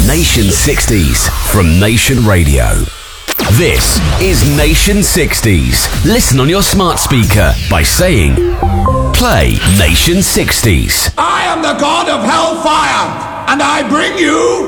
Nation 60s from Nation Radio. This is Nation 60s. Listen on your smart speaker by saying, play Nation 60s. I am the god of hellfire, and I bring you